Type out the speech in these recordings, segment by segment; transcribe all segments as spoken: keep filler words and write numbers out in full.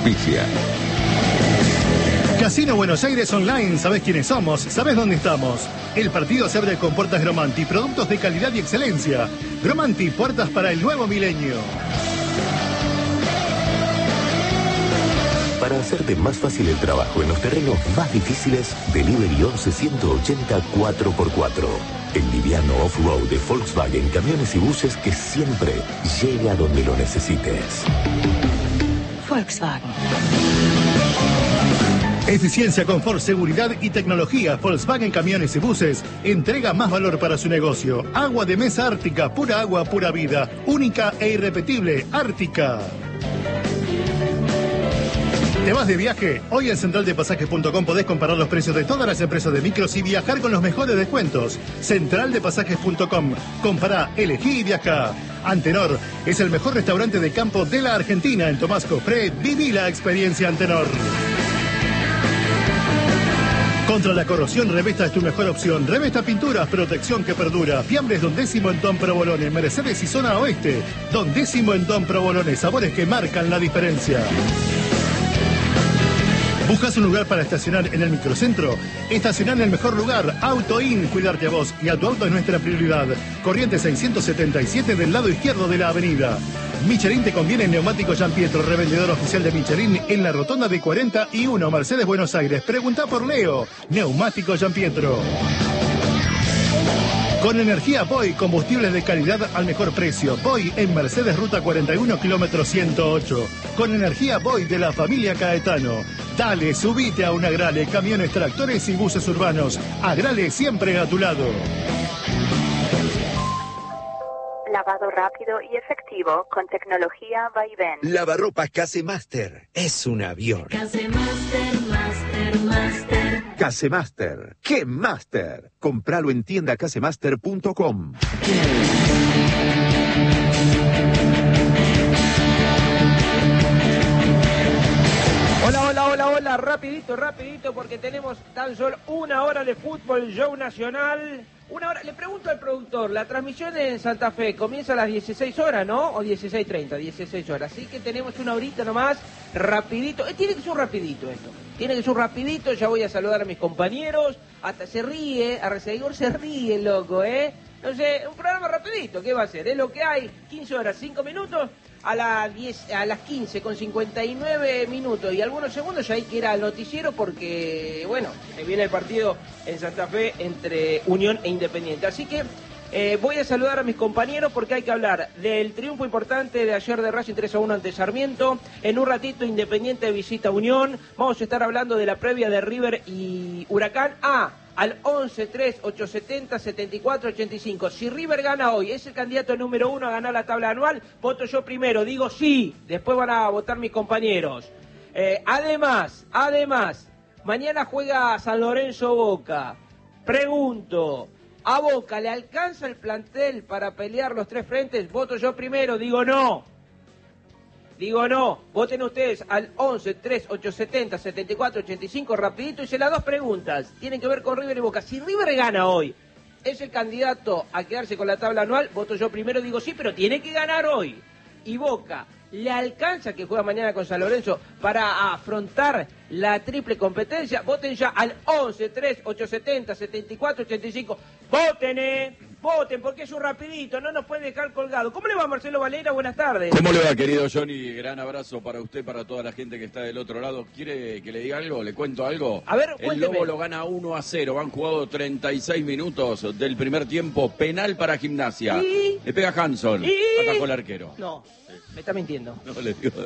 auspicia. Casino Buenos Aires Online, ¿sabés quiénes somos? ¿Sabés dónde estamos? El partido se abre con puertas Gromanti, productos de calidad y excelencia. Gromanti, puertas para el nuevo milenio. Para hacerte más fácil el trabajo en los terrenos más difíciles, Delivery once ciento ochenta cuatro por cuatro. El liviano off-road de Volkswagen, camiones y buses que siempre llega donde lo necesites. Volkswagen. Eficiencia, confort, seguridad y tecnología. Volkswagen Camiones y Buses entrega más valor para su negocio. Agua de mesa Ártica, pura agua, pura vida. Única e irrepetible, Ártica. ¿Te vas de viaje? Hoy en central de pasajes punto com podés comparar los precios de todas las empresas de micros y viajar con los mejores descuentos. central de pasajes punto com. Compará, elegí y viajá. Antenor es el mejor restaurante de campo de la Argentina. En Tomás Cofré, viví la experiencia Antenor. Contra la corrosión, Revesta es tu mejor opción. Revesta Pinturas, protección que perdura. Fiambres Don Décimo en Don Provolone, Mercedes y Zona Oeste. Don Décimo en Don Provolone, sabores que marcan la diferencia. ¿Buscas un lugar para estacionar en el microcentro? Estacionar en el mejor lugar, AutoIn, cuidarte a vos y a tu auto es nuestra prioridad. Corriente seiscientos setenta y siete del lado izquierdo de la avenida. Michelin te conviene en Neumático Gianpietro, revendedor oficial de Michelin en la rotonda de cuarenta y uno, Mercedes, Buenos Aires. Pregunta por Leo, Neumático Gianpietro. Con energía Boy, combustibles de calidad al mejor precio. Boy en Mercedes, ruta cuarenta y uno, kilómetro ciento ocho. Con energía Boy de la familia Caetano. Dale, subite a un Agrale, camiones, tractores y buses urbanos. Agrale siempre a tu lado. Lavado rápido y efectivo con tecnología Vaivén. Lavarropas Casemaster. Es un avión. Casemaster, Master, Master. Casemaster. ¡Qué Master! Compralo en tienda casemaster punto com. Hola, hola, hola, hola, rapidito, rapidito, porque tenemos tan solo una hora de fútbol, show nacional. Una hora, le pregunto al productor, la transmisión en Santa Fe comienza a las dieciséis horas, ¿no? O dieciséis treinta, dieciséis horas. Así que tenemos una horita nomás, rapidito. Eh, tiene que ser un rapidito esto. Tiene que ser un rapidito, ya voy a saludar a mis compañeros. Hasta se ríe, a Reseguidor se ríe, loco, ¿eh? No sé, un programa rapidito, ¿qué va a ser? Es lo que hay, quince horas, cinco minutos. A, la diez, a las quince con cincuenta y nueve minutos y algunos segundos ya hay que ir al noticiero porque, bueno, se viene el partido en Santa Fe entre Unión e Independiente. Así que eh, voy a saludar a mis compañeros porque hay que hablar del triunfo importante de ayer de Racing tres a uno ante Sarmiento. En un ratito Independiente visita Unión. Vamos a estar hablando de la previa de River y Huracán. Ah, al once tres ocho setenta setenta y cuatro ochenta y cinco. Si River gana hoy, es el candidato número uno a ganar la tabla anual, voto yo primero, digo sí, después van a votar mis compañeros. Eh, además, además, mañana juega San Lorenzo Boca. Pregunto, ¿a Boca le alcanza el plantel para pelear los tres frentes? Voto yo primero, digo no. Digo no, voten ustedes al once tres ocho setenta setenta y cuatro ochenta y cinco, rapidito, hice las dos preguntas, tienen que ver con River y Boca. Si River gana hoy, ¿es el candidato a quedarse con la tabla anual? Voto yo primero, digo sí, pero tiene que ganar hoy. Y Boca, ¿le alcanza que juega mañana con San Lorenzo para afrontar la triple competencia? Voten ya al once tres ocho setenta setenta y cuatro ochenta y cinco. Voten, eh. Voten, porque es un rapidito, no nos puede dejar colgado. ¿Cómo le va, Marcelo Valera? Buenas tardes. ¿Cómo le va, querido Johnny? Gran abrazo para usted, para toda la gente que está del otro lado. ¿Quiere que le diga algo? ¿Le cuento algo? A ver, el cuénteme. Lobo lo gana uno a cero. Han jugado treinta y seis minutos del primer tiempo. Penal para Gimnasia. ¿Y? Le pega Hanson. ¿Y? Atajó el arquero. No, me está mintiendo. No le digo.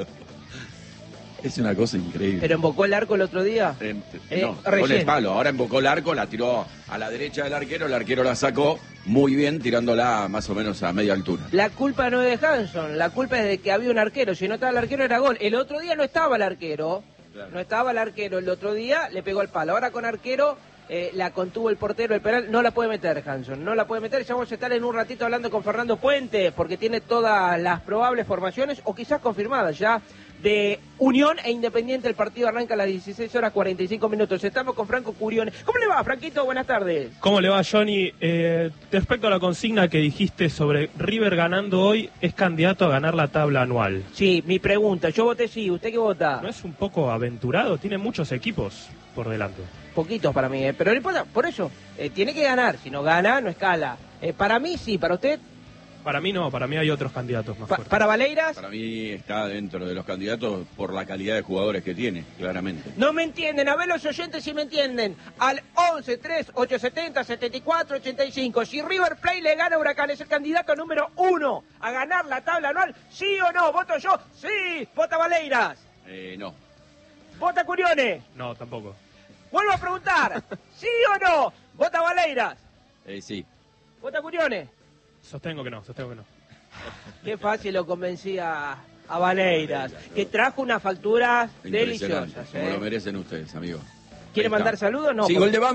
Es una cosa increíble. ¿Pero embocó el arco el otro día? Eh, Eh, no, recién. con el palo. Ahora embocó el arco, la tiró a la derecha del arquero. El arquero la sacó muy bien, tirándola más o menos a media altura. La culpa no es de Hanson, la culpa es de que había un arquero. Si no estaba el arquero era gol. El otro día no estaba el arquero. Claro. No estaba el arquero. El otro día le pegó el palo. Ahora con arquero eh, la contuvo el portero, el penal. No la puede meter Hanson. No la puede meter. Ya vamos a estar en un ratito hablando con Fernando Puente, porque tiene todas las probables formaciones, o quizás confirmadas ya, de Unión e Independiente. El partido arranca a las dieciséis horas cuarenta y cinco minutos. Estamos con Franco Curione. ¿Cómo le va, Franquito? Buenas tardes. ¿Cómo le va, Johnny? Eh, respecto a la consigna que dijiste sobre River ganando hoy, ¿es candidato a ganar la tabla anual? Sí, mi pregunta. Yo voté sí. ¿Usted qué vota? ¿No es un poco aventurado? Tiene muchos equipos por delante. Poquitos para mí, ¿eh? Pero no importa. Por eso, eh, tiene que ganar. Si no gana, no escala. Eh, para mí sí. ¿Para usted? Para mí no, para mí hay otros candidatos más Pa fuertes. ¿Para Valeiras? Para mí está dentro de los candidatos por la calidad de jugadores que tiene, claramente. No me entienden, a ver los oyentes si me entienden. Al once, tres, ochocientos setenta, setenta y cuatro, ochenta y cinco. Si River Plate le gana a Huracán, es el candidato número uno a ganar la tabla anual, ¿sí o no? ¿Voto yo? Sí. ¿Vota Valeiras? Eh, no. ¿Vota Curione? No, tampoco. Vuelvo a preguntar, ¿sí o no? ¿Vota Valeiras? Eh, sí. ¿Vota Curione? Sostengo que no, sostengo que no. Qué fácil lo convencía a Valeiras, que trajo unas facturas deliciosas. Como ¿eh? lo merecen ustedes, amigos. ¿Quiere mandar saludos? No. Sí, Porque... gol de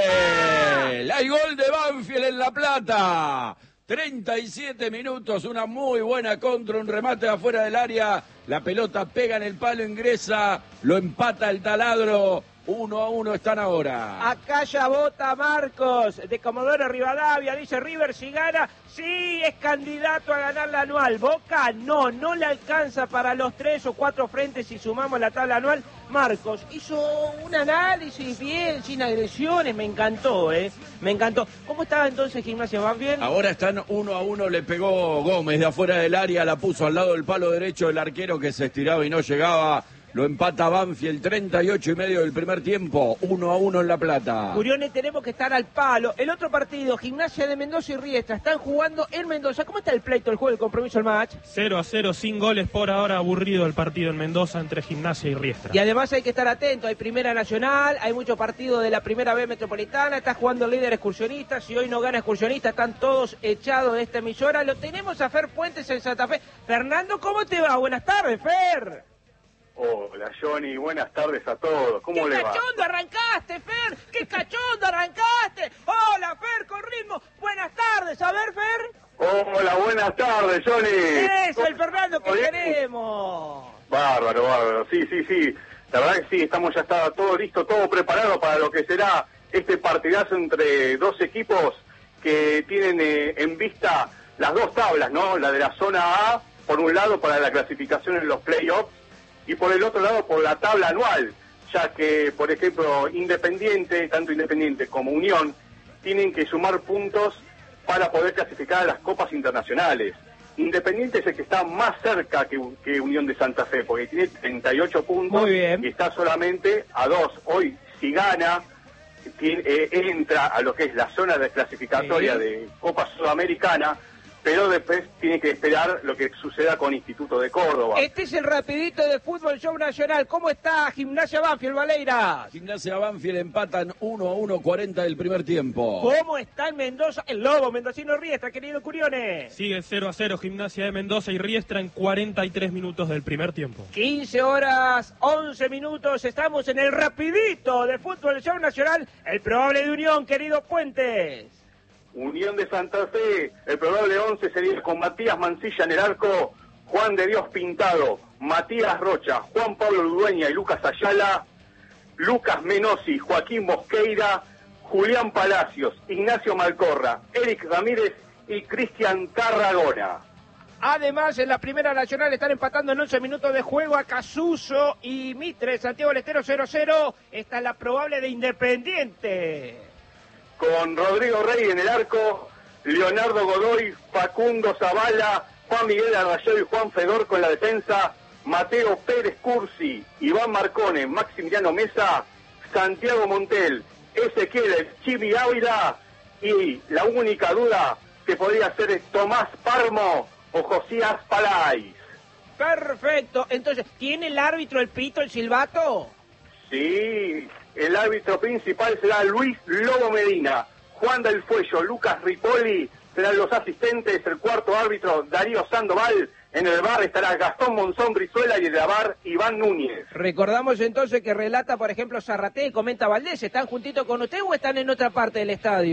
Banfield. Hay gol de Banfield en La Plata. treinta y siete minutos, una muy buena contra, un remate de afuera del área. La pelota pega en el palo, ingresa, lo empata el taladro. Uno a uno están ahora. Acá ya vota Marcos, de Comodoro Rivadavia, dice River si gana, sí, es candidato a ganar la anual. Boca no, no le alcanza para los tres o cuatro frentes si sumamos la tabla anual. Marcos hizo un análisis bien, sin agresiones, me encantó, ¿eh? Me encantó. ¿Cómo estaba entonces Gimnasia? ¿Van bien? Ahora están uno a uno, le pegó Gómez de afuera del área, la puso al lado del palo derecho del arquero que se estiraba y no llegaba. Lo empata Banfield, treinta y ocho y medio del primer tiempo, uno a uno en La Plata. Curione, tenemos que estar al palo. El otro partido, Gimnasia de Mendoza y Riestra, están jugando en Mendoza. ¿Cómo está el pleito, el juego, el compromiso, el match? cero a cero, sin goles por ahora, aburrido el partido en Mendoza entre Gimnasia y Riestra. Y además hay que estar atento, hay Primera Nacional, hay muchos partidos de la Primera B Metropolitana, está jugando el líder excursionista, si hoy no gana excursionista, están todos echados de esta emisora. Lo tenemos a Fer Puentes en Santa Fe. Fernando, ¿cómo te va? Buenas tardes, Fer. Hola, Johnny, buenas tardes a todos. ¿Cómo le va? ¡Qué cachondo arrancaste, Fer! ¡Qué cachondo arrancaste! ¡Hola, Fer, con ritmo! ¡Buenas tardes! A ver, Fer. Hola, buenas tardes, Johnny. ¡Es el Fernando que queremos! Bárbaro, bárbaro. Sí, sí, sí. La verdad que sí, estamos ya está todo listo, todo preparado para lo que será este partidazo entre dos equipos que tienen eh, en vista las dos tablas, ¿no? La de la zona A, por un lado, para la clasificación en los playoffs, y por el otro lado por la tabla anual, ya que, por ejemplo, Independiente, tanto Independiente como Unión, tienen que sumar puntos para poder clasificar a las copas internacionales. Independiente es el que está más cerca que, que Unión de Santa Fe, porque tiene treinta y ocho puntos. Muy bien. Y está solamente a dos. Hoy, si gana, tiene, eh, entra a lo que es la zona de clasificatoria Sí. de Copa Sudamericana, pero después tiene que esperar lo que suceda con Instituto de Córdoba. Este es el rapidito de Fútbol Show Nacional. ¿Cómo está Gimnasia Banfield, Valeiras? Gimnasia Banfield empatan uno a uno, cuarenta del primer tiempo. ¿Cómo está en Mendoza? El Lobo, Mendocino Riestra, querido Curione. Sigue cero a cero Gimnasia de Mendoza y Riestra en cuarenta y tres minutos del primer tiempo. quince horas, once minutos. Estamos en el rapidito de Fútbol Show Nacional. El probable de Unión, querido Puentes. Unión de Santa Fe, el probable once sería con Matías Mancilla en el arco, Juan de Dios Pintado, Matías Rocha, Juan Pablo Ludueña y Lucas Ayala, Lucas Menosi, Joaquín Mosqueira, Julián Palacios, Ignacio Malcorra, Eric Ramírez y Cristian Tarragona. Además, en la Primera Nacional están empatando en once minutos de juego a Casuso y Mitre. Santiago del Estero cero cero. Esta es la probable de Independiente. Con Rodrigo Rey en el arco, Leonardo Godoy, Facundo Zavala, Juan Miguel Arrayó y Juan Fedor con la defensa, Mateo Pérez Cursi, Iván Marcone, Maximiliano Mesa, Santiago Montel, Ezequiel Chivi Ávila y la única duda que podría ser Tomás Parmo o Josías Palais. Perfecto. Entonces, ¿tiene el árbitro el pito, el silbato? Sí, el árbitro principal será Luis Lobo Medina, Juan del Fuello, Lucas Ripoli serán los asistentes, el cuarto árbitro Darío Sandoval, en el bar estará Gastón Monzón Brizuela y en el bar Iván Núñez. Recordamos entonces que relata, por ejemplo, Zarraté y comenta Valdés. ¿Están juntitos con usted o están en otra parte del estadio?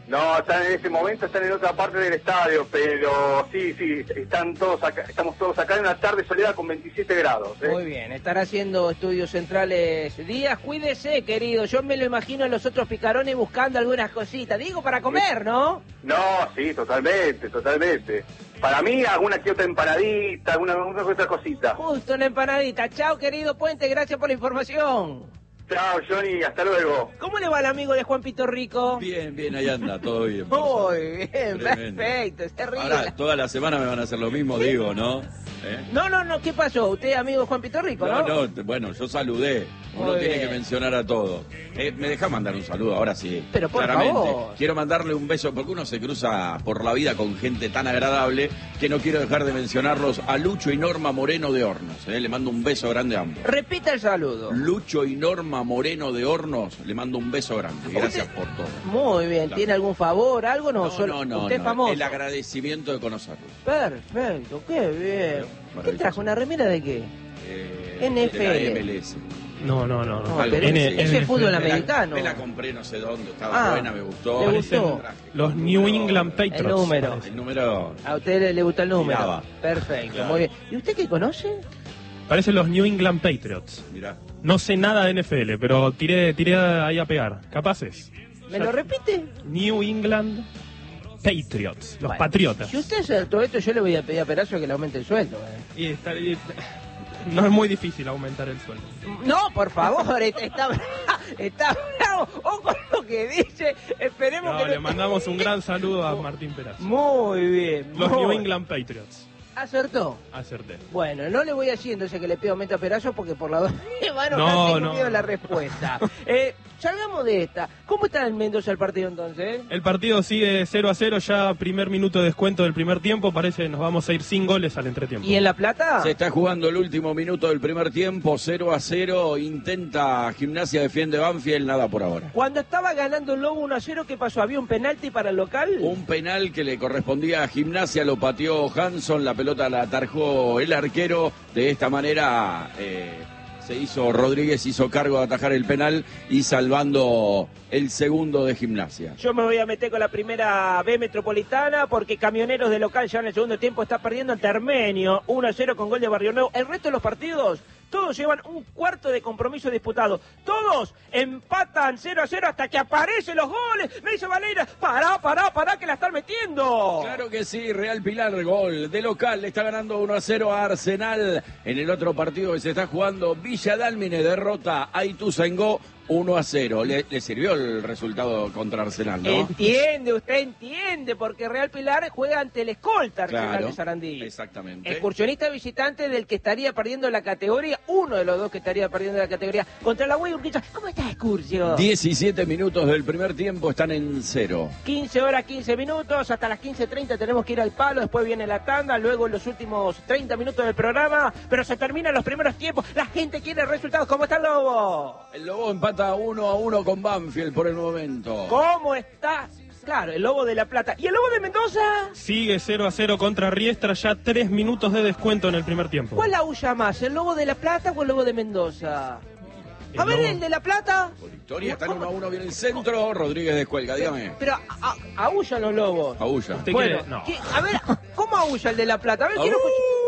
No, están en ese momento, están en otra parte del estadio, pero sí, sí, están todos acá, estamos todos acá en una tarde soleada con veintisiete grados. ¿eh? Muy bien, estará haciendo estudios centrales Díaz. Cuídese, querido. Yo me lo imagino a los otros picarones buscando algunas cositas. Digo, para comer, ¿no? No, sí, totalmente, totalmente. Para mí, alguna que otra empanadita, alguna, alguna que otra cosita. Justo una empanadita. Chao, querido Puente, gracias por la información. Chao, Johnny, hasta luego. ¿Cómo le va al amigo de Juan Pito Rico? Bien, bien, ahí anda, todo bien. Muy bien, Tremendo. perfecto, se ríe. Ahora, toda la semana me van a hacer lo mismo, digo, ¿no? ¿Eh? No, no, no, ¿qué pasó? Usted es amigo de Juan Pito Rico, ¿no? No, no, bueno, yo saludé. Uno Muy tiene bien. que mencionar a todos. Eh, me deja mandar un saludo, ahora sí. Pero por claramente. favor. Quiero mandarle un beso, porque uno se cruza por la vida con gente tan agradable que no quiero dejar de mencionarlos a Lucho y Norma Moreno de Hornos. Eh. Le mando un beso grande a ambos. Repita el saludo. Lucho y Norma Moreno de Hornos, le mando un beso grande. Gracias por todo. Muy bien, Claro. ¿tiene algún favor, algo? No, No, solo no, no, usted es no, famoso. el agradecimiento de conocerlo. Perfecto, qué bien. ¿Qué Maravilloso. trajo? ¿Una remera de qué? Eh, N F L. de la M L S. No, no, no. no. No, pero N- ese- ese N F L. fútbol Me la- americano. Me la compré no sé dónde, estaba Ah, buena, me gustó. ¿le Parece gustó? un traje. Los New England Patriots. El número. parece. El número... A usted le, le gusta el número. Miraba. Perfecto, Claro. muy bien. ¿Y usted qué conoce? Parecen los New England Patriots. Mirá. No sé nada de N F L, pero tiré, tiré ahí a pegar. ¿Capaces? ¿Me lo repite? New England Patriots. Los Bueno, patriotas. Si usted hace todo esto, yo le voy a pedir a Perazo que le aumente el sueldo. eh. Y está- y- no es muy difícil aumentar el sueldo. No, por favor, está, está, está bravo. Ojo con lo que dice. Esperemos No, que le no- mandamos un gran saludo a Martín Perazo. Muy bien. Los muy New bien. England Patriots. Acertó. Acerté. Bueno, no le voy a decir entonces que le pido aumento a Perazo porque por la dos me va a enojar, No, tengo no. miedo de la respuesta. eh, salgamos de esta. ¿Cómo está en Mendoza el partido entonces? El partido sigue cero a cero, ya primer minuto de descuento del primer tiempo. Parece que nos vamos a ir sin goles al entretiempo. ¿Y en La Plata? Se está jugando el último minuto del primer tiempo, cero a cero, intenta Gimnasia, defiende Banfield, nada por ahora. Cuando estaba ganando el Lobo uno a cero, ¿qué pasó? ¿Había un penalti para el local? Un penal que le correspondía a Gimnasia, lo pateó Hanson, la pelota la atajó el arquero, de esta manera eh, se hizo, Rodríguez hizo cargo de atajar el penal y salvando el segundo de Gimnasia. Yo me voy a meter con la primera B metropolitana porque Camioneros de local ya en el segundo tiempo está perdiendo ante Armenio uno a cero con gol de Barrio Nuevo. El resto de los partidos, todos llevan un cuarto de compromiso disputado. Todos empatan cero a cero hasta que aparecen los goles. Me dice Valera, pará, pará, pará que la están metiendo. Claro que sí, Real Pilar, gol de local, le está ganando uno a cero a Arsenal. En el otro partido que se está jugando, Villa Dálmine derrota a Ituzaingó uno a cero. Le, le sirvió el resultado contra Arsenal, ¿no? Entiende, usted entiende, porque Real Pilar juega ante el escolta Arsenal Claro, de Sarandí. exactamente. Excursionista visitante del que estaría perdiendo la categoría, uno de los dos que estaría perdiendo la categoría, contra la Güey Urquiza. ¿Cómo está Excursio? diecisiete minutos del primer tiempo, están en cero. quince horas, quince minutos, hasta las quince treinta tenemos que ir al palo, después viene la tanda, luego los últimos treinta minutos del programa, pero se terminan los primeros tiempos, la gente quiere resultados. ¿Cómo está el Lobo? El Lobo empata uno a uno con Banfield por el momento. ¿Cómo está? Claro, el Lobo de La Plata. ¿Y el Lobo de Mendoza? Sigue cero a cero contra Riestra, ya tres minutos de descuento en el primer tiempo. ¿Cuál aúlla más, el Lobo de La Plata o el Lobo de Mendoza? El A ver, Lobo- el de La Plata. Por Victoria está en uno a uno, viene el centro, Rodríguez descuelga, dígame. Pero a- a- aúllan los lobos. Aúlla. ¿Usted Bueno, quiere? No. ¿qué- a ver, ¿cómo aúlla el de La Plata? A ver, quiero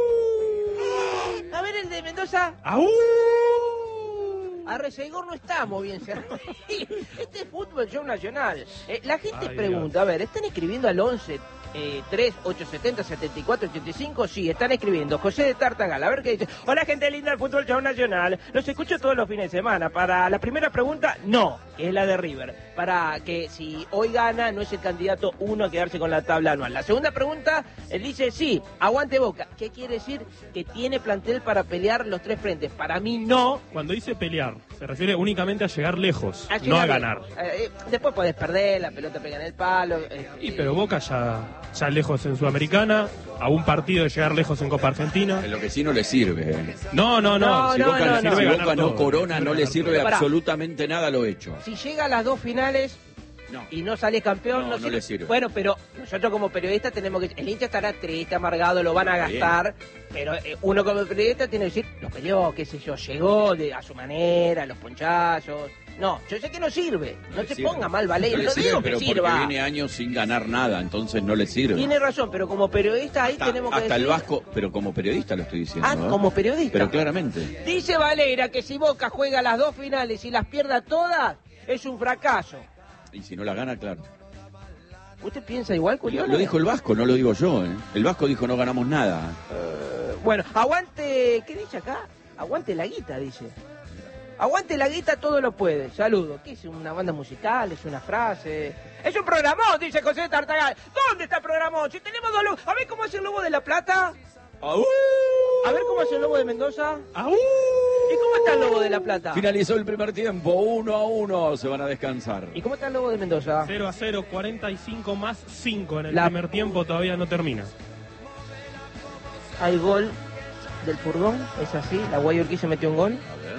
escuchar. A ver, el de Mendoza. ¡Aú! A Resegor no estamos bien cerrados. Este es Fútbol Show Nacional. Eh, la gente Ay, pregunta, a ver, ¿están escribiendo al once eh, tres ocho siete cero siete cuatro ocho cinco? Sí, están escribiendo. José de Tartagal, a ver qué dice. Hola, gente linda del Fútbol Show Nacional. Los escucho todos los fines de semana. Para la primera pregunta, no, que es la de River. Para que si hoy gana, no es el candidato uno a quedarse con la tabla anual. La segunda pregunta, él dice, sí, aguante Boca. ¿Qué quiere decir? Que tiene plantel para pelear los tres frentes. Para mí, no. Cuando dice pelear, se refiere únicamente a llegar lejos, A no a llegar ganar. lejos. Eh, eh, después podés perder, la pelota pega en el palo. eh, Y eh, pero Boca ya, ya lejos en Sudamericana, a un partido de llegar lejos en Copa Argentina. En lo que sí no le sirve. eh. No, no, no. No, Si no, Boca, no, si no. Boca ganar no todo. corona, no le sirve Pará. absolutamente nada lo hecho. Si llega a las dos finales, No. y no sale campeón, No, no, no sirve. le sirve. Bueno, pero nosotros como periodistas tenemos que... El hincha estará triste, amargado, lo van a Está gastar, pero eh, uno como periodista tiene que decir, lo peleó, qué sé yo, llegó de, a su manera, los ponchazos... No, yo sé que no sirve, no, No le se sirve. ponga mal, Valera, No no, le sirve, digo pero que porque sirva. viene años sin ganar nada, entonces no le sirve. Tiene razón, pero como periodista ahí Hasta, tenemos que hasta decir... el Vasco, pero como periodista lo estoy diciendo. Ah, ¿eh? como periodista. Pero claramente. Dice Valera que si Boca juega las dos finales y las pierda todas, es un fracaso. Y si no la gana, claro. ¿Usted piensa igual, Lo, Curione? lo dijo el Vasco, no lo digo yo. ¿eh? El Vasco dijo no ganamos nada. Eh, bueno, aguante... ¿Qué dice acá? Aguante la guita, dice. Aguante la guita, todo lo puede. Saludo. ¿Qué es? ¿Una banda musical? ¿Es una frase? ¡Es un programón! Dice José Tartagal. ¿Dónde está el programón? Si tenemos dos lobos. A ver cómo hace el lobo de La Plata. ¡Aú! A ver cómo hace el lobo de Mendoza. ¡Aú! ¿Y cómo está el lobo de La Plata? Finalizó el primer tiempo, uno a uno, se van a descansar. ¿Y cómo está el lobo de Mendoza? cero a cero, cuarenta y cinco más cinco en el La- primer tiempo, todavía no termina. Hay gol del Furgón, es así. La Guayorquí metió un gol. A ver.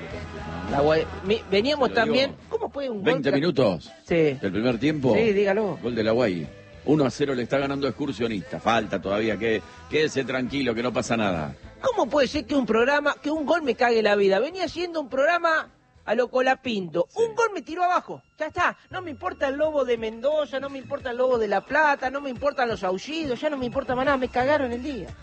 La Guay... Mi- Veníamos Lo también... digo. ¿Cómo puede un gol? veinte tra- minutos Sí. del primer tiempo. Sí, dígalo. Gol de la Guay. uno a cero le está ganando Excursionista. Falta todavía, que quédese tranquilo, que no pasa nada. ¿Cómo puede ser que un programa, que un gol me cague la vida? Venía siendo un programa a lo Colapinto. Sí. Un gol me tiró abajo. Ya está. No me importa el lobo de Mendoza, no me importa el lobo de La Plata, no me importan los aullidos, ya no me importa más nada. Me cagaron el día.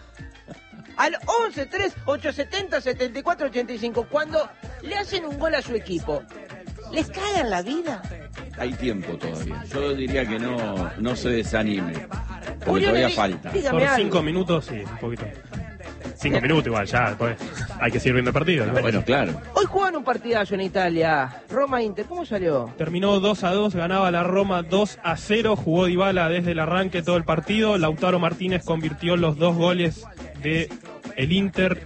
Al once tres ocho setenta setenta y cuatro ochenta y cinco, cuando le hacen un gol a su equipo, ¿les cagan la vida? Hay tiempo todavía. Yo diría que no, no se desanime. Porque Julio, todavía di- falta. dígame Por algo. cinco minutos, sí, un poquito. Cinco minutos igual, ya, después hay que seguir viendo el partido. ¿no? Bueno, claro. Hoy juegan un partidazo en Italia. Roma-Inter, ¿cómo salió? Terminó dos a dos, ganaba la Roma dos a cero, jugó Dybala desde el arranque todo el partido, Lautaro Martínez convirtió los dos goles de el Inter,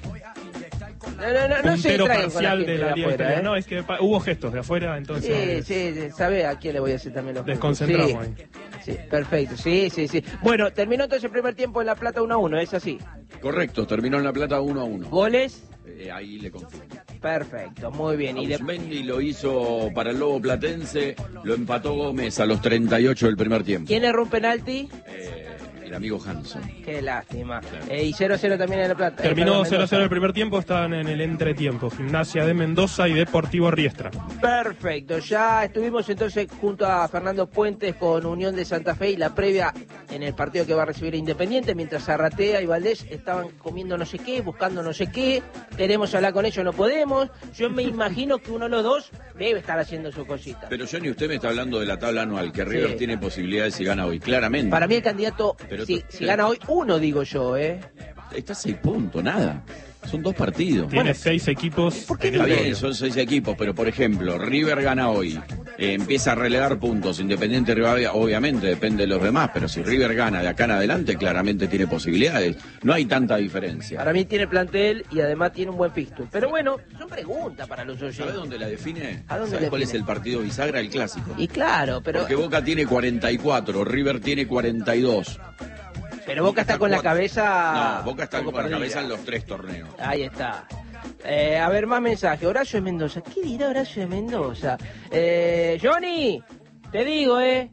No, no, no, no se puntero distraigan con la parcial gente de la Liga afuera, Italiana. ¿eh? No, es que pa- hubo gestos de afuera, entonces Sí, sí, sí, sabe a quién le voy a hacer también los desconcentramos puntos. ahí. Sí, sí, perfecto, sí, sí, sí. Bueno, terminó entonces el primer tiempo en La Plata uno a uno, ¿es así? Correcto, terminó en La Plata uno a uno. ¿Goles? Eh, ahí le confirmo. Perfecto, muy bien. Y de... Ausmendi lo hizo para el Lobo Platense, lo empató Gómez a los treinta y ocho del primer tiempo. ¿Quién erró un penalti? Eh, el amigo Hanson. Qué lástima. Eh, y cero a cero también en La Plata. Terminó Eh, perdón, cero a cero el Mendoza. primer tiempo, estaban en el entretiempo, Gimnasia de Mendoza y Deportivo Riestra. Perfecto, ya estuvimos entonces junto a Fernando Puentes con Unión de Santa Fe y la previa en el partido que va a recibir Independiente, mientras Arratea y Valdés estaban comiendo no sé qué, buscando no sé qué, queremos hablar con ellos, no podemos. Yo me imagino que uno de los dos debe estar haciendo su cosita. Pero Johnny, usted me está hablando de la tabla anual, que River Sí. tiene posibilidades si gana hoy, claramente. Para mí el candidato, Pero si, tú- si gana hoy, uno digo yo, ¿eh? Está a seis puntos, nada. Son dos partidos. Tiene Bueno, seis equipos ¿por qué en Está el bien, medio. son seis equipos, pero por ejemplo, River gana hoy, eh, empieza a relegar puntos, Independiente Rivadavia, obviamente depende de los demás, pero si River gana de acá en adelante, claramente tiene posibilidades. No hay tanta diferencia. Para mí tiene plantel y además tiene un buen fixture. Pero bueno, son preguntas para los ¿Sabes oyentes. dónde la define? ¿A dónde ¿Sabes la cuál es define? el partido bisagra? El clásico. Y claro, pero, Porque Boca tiene cuarenta y cuatro, River tiene cuarenta y dos. pero Boca está con la cuatro. cabeza... No, Boca está un con poco la perdida. cabeza en los tres torneos. Ahí está. Eh, a ver, más mensaje. Horacio de Mendoza. ¿Qué dirá Horacio de Mendoza? Eh, Johnny, te digo, ¿eh?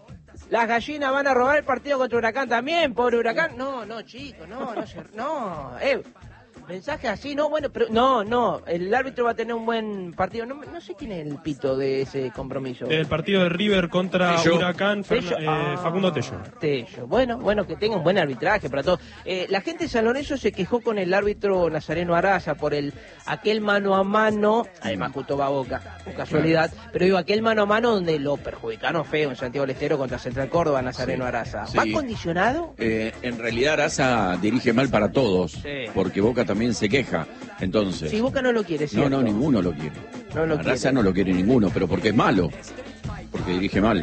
Las gallinas van a robar el partido contra Huracán también, pobre Huracán. No, no, chicos, no, no, se- no. Eh, mensaje así, no, bueno, pero no, no. El árbitro va a tener un buen partido. No, no sé quién es el pito de ese compromiso. El partido de River contra Tello. Huracán, Ferna- Tello. eh, Ah, Facundo Tello. Tello. Bueno, bueno, que tenga un buen arbitraje para todos. Eh, la gente de San Lorenzo se quejó con el árbitro Nazareno Araya por el aquel mano a mano, además justo va a Boca, por casualidad, pero digo, aquel mano a mano donde lo perjudicaron feo en Santiago del Estero contra Central Córdoba, Nazareno Sí, Araya. sí. ¿Va condicionado? Eh, en realidad Araza dirige mal para todos, Sí. porque Boca también se queja. Entonces, Si Boca no lo quiere, no, ¿cierto? no, ninguno lo quiere. No lo Araza quiere. no lo quiere ninguno, pero porque es malo, porque dirige mal.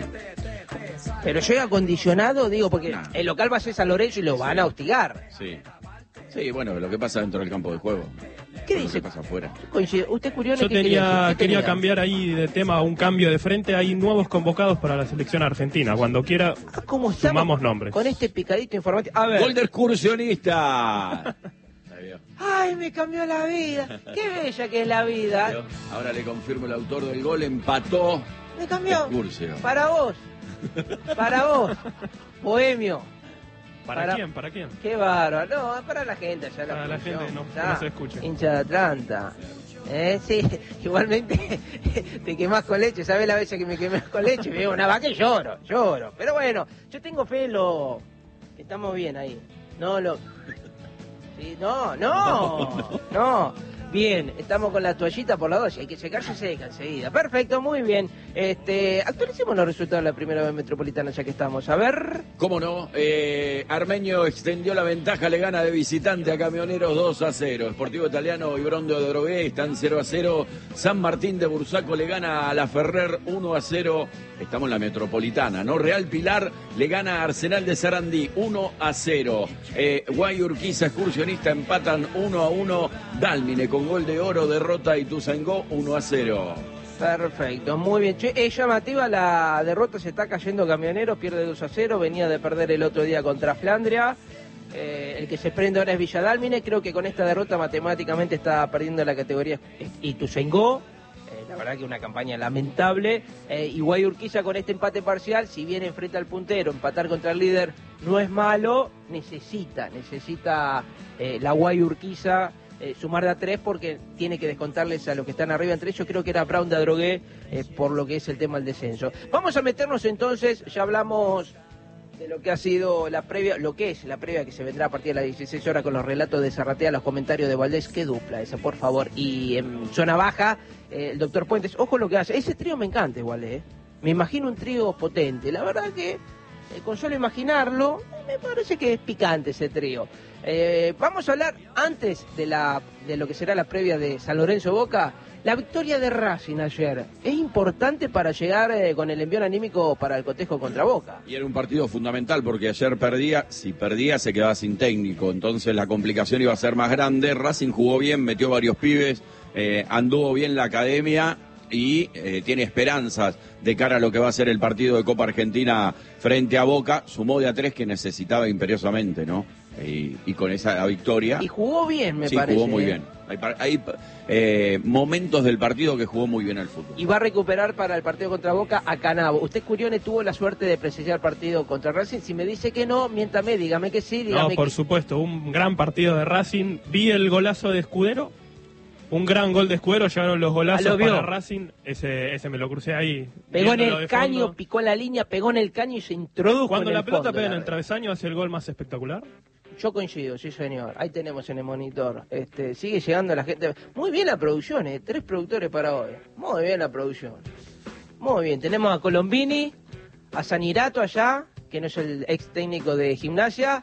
Pero llega condicionado, digo, porque No. el local va a ser San Lorenzo y lo van a hostigar. Sí. Sí, bueno, lo que pasa dentro del campo de juego. ¿Qué no dice? Lo que pasa afuera. Coincide. ¿Usted, Curione, Yo qué quería tenía, decir? ¿Qué quería tenía? cambiar ahí de tema, un cambio de frente. Hay nuevos convocados para la selección argentina. Cuando quiera, Ah, ¿cómo estamos sumamos nombres. con este picadito informativo? A ver. ¡Gol de excursionista! Ahí vio. ¡Ay, me cambió la vida! ¡Qué bella que es la vida! Ahora le confirmo el autor del gol, empató Me cambió. Excursio. Para vos. Para vos. Bohemio. ¿Para, ¿Para quién? ¿Para quién? Qué bárbaro. No, para la gente allá. Para la, la gente no, que no se escuche. Hincha de Atlanta. Eh, sí, igualmente te quemás con leche. ¿Sabes la vez que me quemé con leche? Me veo una vaca y lloro, lloro. Pero bueno, yo tengo fe en lo... Estamos bien ahí. No, lo... Sí, no, no, no. Bien, estamos con la toallita por la dos, hay que secarse y seca enseguida. Perfecto, muy bien. Este, actualicemos los resultados de la primera vez metropolitana ya que estamos. A ver. ¿Cómo no? Eh, Armenio extendió la ventaja, le gana de visitante a Camioneros dos a cero. Sportivo Italiano y Brondo de Drogué están cero a cero. San Martín de Bursaco le gana a la Ferrer uno a cero. Estamos en la metropolitana, ¿no? Real Pilar le gana a Arsenal de Sarandí uno a cero. Eh, Guay Urquiza, excursionista, empatan uno a uno. Dálmine con gol de Oro derrota a Ituzaingó uno a cero. Perfecto, muy bien. Che, es llamativa la derrota, se está cayendo Camioneros, pierde dos a cero, venía de perder el otro día contra Flandria. Eh, el que se prende ahora es Villadálmine, creo que con esta derrota matemáticamente está perdiendo la categoría Ituzaingó. Eh, la verdad que una campaña lamentable. Eh, y Guay Urquiza con este empate parcial, si bien enfrenta al puntero, empatar contra el líder no es malo, necesita, necesita eh, la Guay Urquiza eh, sumar de a tres porque tiene que descontarles a los que están arriba. Entre ellos creo que era Brown de Adrogué, eh, por lo que es el tema del descenso. Vamos a meternos entonces, ya hablamos de lo que ha sido la previa, lo que es la previa que se vendrá a partir de las dieciséis horas con los relatos de Zarratea, los comentarios de Valdés. Qué dupla esa, por favor. Y en zona baja, eh, el doctor Puentes, ojo lo que hace. Ese trío me encanta igual, ¿eh? Me imagino un trío potente. La verdad que, eh, con solo imaginarlo, me parece que es picante ese trío. Eh, vamos a hablar antes de, la, de lo que será la previa de San Lorenzo Boca. La victoria de Racing ayer es importante para llegar eh, con el envión anímico para el cotejo contra Boca. Y era un partido fundamental porque ayer perdía, si perdía se quedaba sin técnico, entonces la complicación iba a ser más grande. Racing jugó bien, metió varios pibes, eh, anduvo bien la academia y eh, tiene esperanzas de cara a lo que va a ser el partido de Copa Argentina frente a Boca. Sumó de a tres que necesitaba imperiosamente, ¿no? Y, y con esa victoria... Y jugó bien, me sí, parece. Sí, jugó muy ¿eh? bien. Hay, hay eh, momentos del partido que jugó muy bien al fútbol. Y va a recuperar para el partido contra Boca a Canavo. Usted, Curione, tuvo la suerte de presenciar el partido contra Racing. Si me dice que no, miéntame, dígame que sí, dígame No, por que... supuesto, un gran partido de Racing. Vi el golazo de Escudero. Un gran gol de Escudero, llegaron los golazos ah, para Racing, ese ese me lo crucé ahí. Pegó en el caño, picó la línea, pegó en el caño y se introdujo. Cuando en la el pelota fondo, pega en la el travesaño hace el gol más espectacular. Yo coincido, sí señor, ahí tenemos en el monitor. Este, sigue llegando la gente. Muy bien la producción, ¿eh? Tres productores para hoy. Muy bien la producción. Muy bien, tenemos a Colombini, a Sanirato allá, que no es el ex técnico de Gimnasia,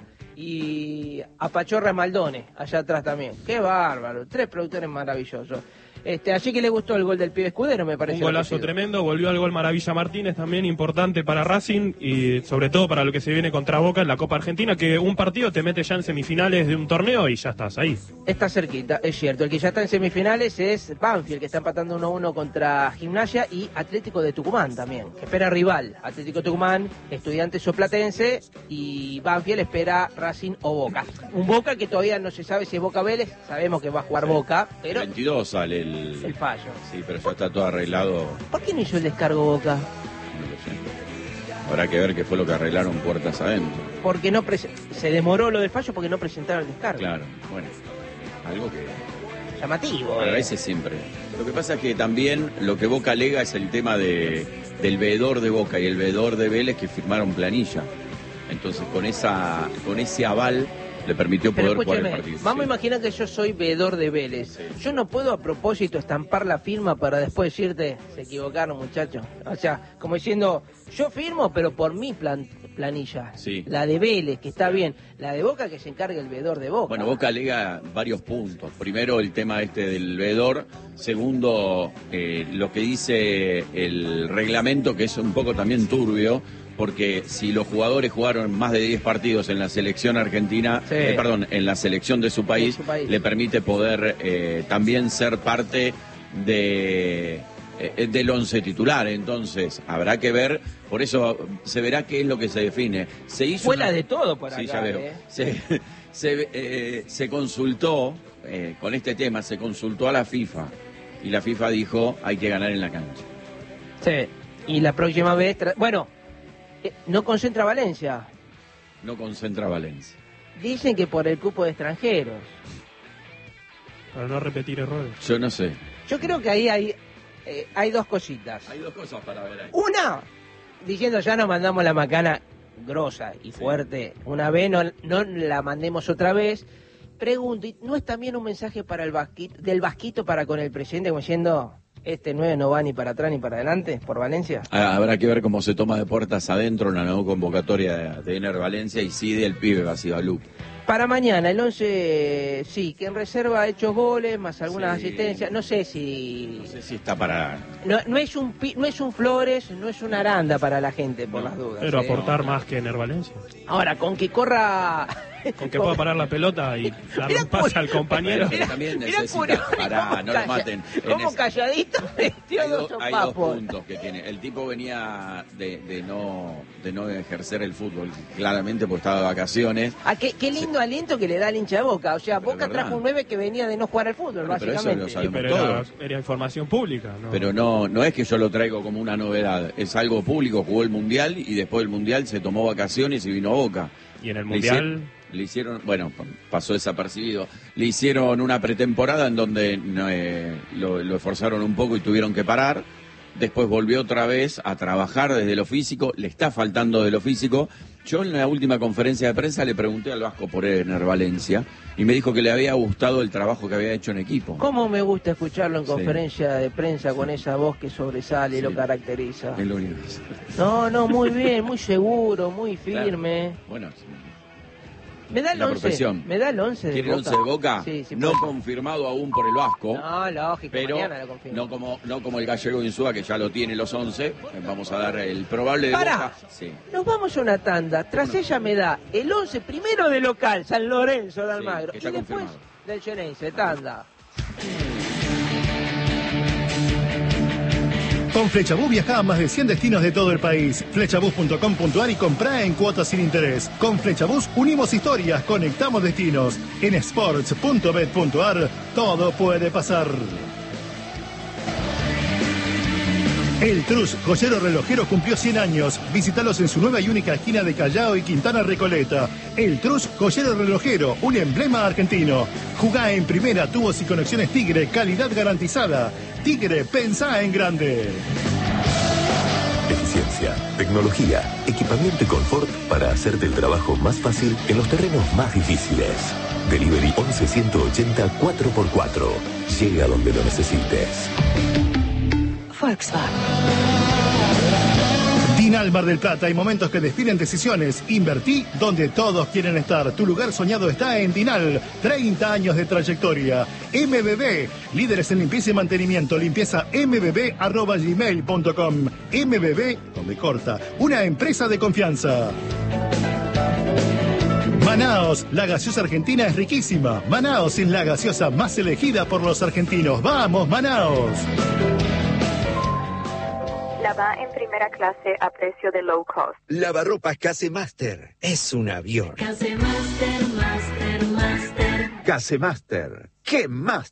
y a Pachorra Maldone, allá atrás también. Qué bárbaro, tres productores maravillosos. Este, así que le gustó el gol del pibe Escudero, me parece. Un golazo tremendo, volvió al gol Maravilla Martínez, también importante para Racing y sobre todo para lo que se viene contra Boca en la Copa Argentina, que un partido te mete ya en semifinales de un torneo y ya estás ahí. Está cerquita, es cierto. El que ya está en semifinales es Banfield, que está empatando uno a uno contra Gimnasia, y Atlético de Tucumán también, que espera rival. Atlético de Tucumán, Estudiantes Soplatense, y Banfield espera Racing o Boca. Un Boca que todavía no se sabe si es Boca Vélez, sabemos que va a jugar Boca, pero... El veintidós sale el... El fallo. Sí, pero ya está todo arreglado. ¿Por qué no hizo el descargo Boca? No lo sé. Habrá que ver qué fue lo que arreglaron puertas adentro. Porque no prese- se demoró lo del fallo porque no presentaron el descargo. Claro, bueno, algo que... Llamativo. A eh. veces siempre. Lo que pasa es que también lo que Boca alega es el tema de, del veedor de Boca y el veedor de Vélez que firmaron planilla. Entonces con esa con ese aval le permitió Pero poder jugar el escúcheme, partido. vamos Sí. a imaginar que yo soy veedor de Vélez. Sí. Yo no puedo a propósito estampar la firma para después decirte, se equivocaron muchachos. O sea, como diciendo, yo firmo pero por mi plan, planilla. Sí. La de Vélez, que está bien. La de Boca que se encargue el veedor de Boca. Bueno, Boca alega varios puntos. Primero, el tema este del veedor. Segundo, eh, lo que dice el reglamento, que es un poco también turbio, porque si los jugadores jugaron más de diez partidos en la selección argentina, Sí. eh, perdón, en la selección de su país, De su país. le permite poder eh, también ser parte de eh, del once titular. Entonces, habrá que ver, por eso se verá qué es lo que se define. Se hizo Fuera una- de todo por Sí, acá, ya veo. ¿eh? Se, se, eh, se consultó, eh, con este tema, se consultó a la FIFA y la FIFA dijo hay que ganar en la cancha. Sí. Y la próxima vez, tra- bueno, eh, no concentra Valencia. No concentra Valencia. Dicen que por el cupo de extranjeros. Para no repetir errores. Yo no sé. Yo creo que ahí hay, eh, hay dos cositas. Hay dos cosas para ver ahí. Una, diciendo ya nos mandamos la macana grosa y fuerte. Una vez, no, no la mandemos otra vez. Pregunto, ¿y ¿no es también un mensaje para el Vasquito, del Vasquito para con el presidente, como diciendo, este nueve no va ni para atrás ni para adelante, por Valencia? Ah, habrá que ver cómo se toma de puertas adentro la nueva convocatoria de, de Ener Valencia y sí del pibe Basibalú. Para mañana, el once, sí, que en reserva ha hecho goles, más algunas Sí. asistencias. No sé si... No sé si está para... No, no es un pi- no es un Flores, no es una Aranda para la gente, por No, las dudas. Pero ¿eh? aportar más que Ener Valencia. Ahora, con que corra... Con que pueda parar la pelota y darle un pase al compañero. Pero también Mirá necesita... Curioso, Pará, cómo no lo calla- maten. En Como ese- calladito metió Hay, dos do- hay dos sopapos. puntos que tiene. El tipo venía de, de no de no ejercer el fútbol, claramente porque estaba de vacaciones. Ah, qué, qué lindo aliento que le da al hincha de Boca. O sea, Pero Boca es verdad. trajo un nueve que venía de no jugar al fútbol, Bueno, pero eso básicamente. lo sabemos Pero era, todos. era información pública, ¿no? Pero no, no es que yo lo traigo como una novedad, es algo público, jugó el Mundial y después del Mundial se tomó vacaciones y vino a Boca. Y en el Le Mundial... hicieron, le hicieron, bueno, pasó desapercibido, le hicieron una pretemporada en donde no, eh, lo, lo esforzaron un poco y tuvieron que parar, después volvió otra vez a trabajar desde lo físico, le está faltando de lo físico. Yo en la última conferencia de prensa le pregunté al Vasco por Ener Valencia y me dijo que le había gustado el trabajo que había hecho en equipo. ¿Cómo me gusta escucharlo en Sí. conferencia de prensa con esa voz que sobresale y Sí. lo caracteriza? Es lo único. No, no, muy bien, muy seguro, muy firme. Bueno, Me da el la once. profesión. Me da el once de ¿Quiere el Boca. once de Boca? Sí, sí, no puede. confirmado aún por el Vasco. No, lógico, Pero mañana lo confirmo. no como no como el gallego Insúa, que ya lo tiene los once. Vamos a dar el probable de Pará. Boca. Sí. Nos vamos a una tanda. Tras Bueno. ella me da el once primero de local, San Lorenzo de Almagro. que y está después confirmado. del Xeneize, tanda. Con Flechabús viajá a más de cien destinos de todo el país. Flechabús punto com punto ar y comprá en cuotas sin interés. Con Flechabús unimos historias, conectamos destinos. En sports punto bet punto ar todo puede pasar. El Trus, joyero relojero, cumplió cien años. Visítalos en su nueva y única esquina de Callao y Quintana Recoleta. El Trus, joyero relojero, un emblema argentino. Jugá en primera, tubos y conexiones Tigre, calidad garantizada. Tigre, pensá en grande. Eficiencia, tecnología, equipamiento y confort para hacerte el trabajo más fácil en los terrenos más difíciles. Delivery once ciento ochenta cuatro por cuatro. Llega donde lo necesites. Volkswagen. Dinal Mar del Plata, hay momentos que definen decisiones. Invertí donde todos quieren estar. Tu lugar soñado está en Dinal. treinta años de trayectoria. M B B, líderes en limpieza y mantenimiento. Limpieza m b b arroba gmail punto com. M B B, donde corta. Una empresa de confianza. Manaos, la gaseosa argentina es riquísima. Manaos es la gaseosa más elegida por los argentinos. ¡Vamos, Manaos! Lava en primera clase a precio de low cost. Lavarropas Casemaster. Es un avión. Casemaster, Master, Master. Casemaster. ¿Qué más?